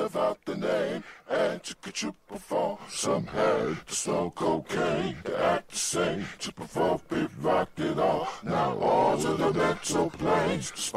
live out the name and took a triple fall. Some had to smoke cocaine to act the same. Triple fall, big rock it all. Now all to the mental planes.